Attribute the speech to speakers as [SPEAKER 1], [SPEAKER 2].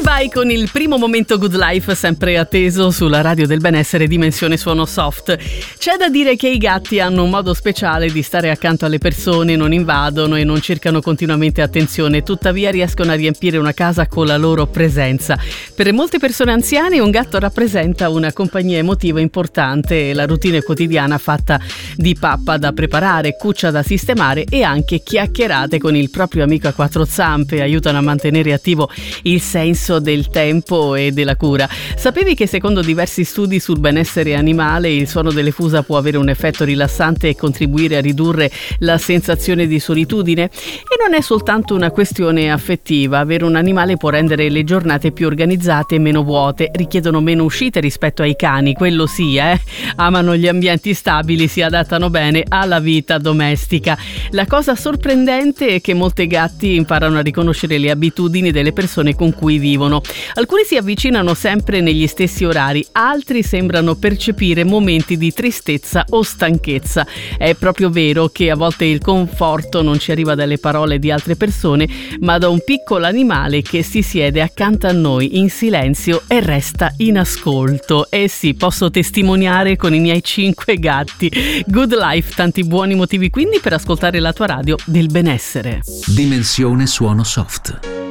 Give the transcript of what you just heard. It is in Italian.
[SPEAKER 1] Bye con il primo momento Good Life, sempre atteso sulla radio del benessere Dimensione Suono Soft. C'è da dire che i gatti hanno un modo speciale di stare accanto alle persone, non invadono e non cercano continuamente attenzione, tuttavia riescono a riempire una casa con la loro presenza. Per molte persone anziane un gatto rappresenta una compagnia emotiva importante e la routine quotidiana fatta di pappa da preparare, cuccia da sistemare e anche chiacchierate con il proprio amico a quattro zampe aiutano a mantenere attivo il senso del tempo e della cura. Sapevi che secondo diversi studi sul benessere animale il suono delle fusa può avere un effetto rilassante e contribuire a ridurre la sensazione di solitudine? E non è soltanto una questione affettiva, avere un animale può rendere le giornate più organizzate e meno vuote, richiedono meno uscite rispetto ai cani, quello sì, amano gli ambienti stabili, si adattano bene alla vita domestica. La cosa sorprendente è che molti gatti imparano a riconoscere le abitudini delle persone con cui vivono. Alcuni si avvicinano sempre negli stessi orari, altri sembrano percepire momenti di tristezza o stanchezza. È proprio vero che a volte il conforto non ci arriva dalle parole di altre persone, ma da un piccolo animale che si siede accanto a noi in silenzio e resta in ascolto. E sì, posso testimoniare con i miei 5 gatti. Good Life, tanti buoni motivi quindi per ascoltare la tua radio del benessere.
[SPEAKER 2] Dimensione Suono Soft.